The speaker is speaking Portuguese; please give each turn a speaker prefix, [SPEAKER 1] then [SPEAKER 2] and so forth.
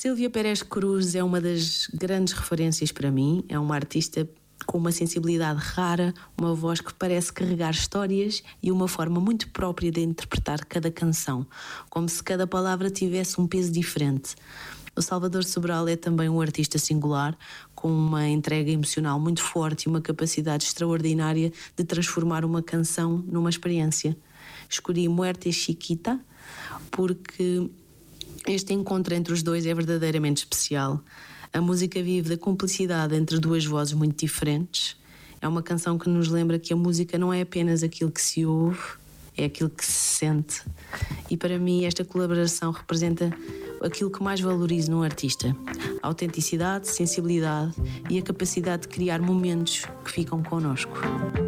[SPEAKER 1] Sílvia Pérez Cruz é uma das grandes referências para mim. É uma artista com uma sensibilidade rara, uma voz que parece carregar histórias e uma forma muito própria de interpretar cada canção, como se cada palavra tivesse um peso diferente. O Salvador Sobral é também um artista singular, com uma entrega emocional muito forte e uma capacidade extraordinária de transformar uma canção numa experiência. Escolhi Muerte Chiquita porque este encontro entre os dois é verdadeiramente especial. A música vive da cumplicidade entre duas vozes muito diferentes. É uma canção que nos lembra que a música não é apenas aquilo que se ouve, é aquilo que se sente. E para mim esta colaboração representa aquilo que mais valorizo num artista: a autenticidade, sensibilidade e a capacidade de criar momentos que ficam connosco.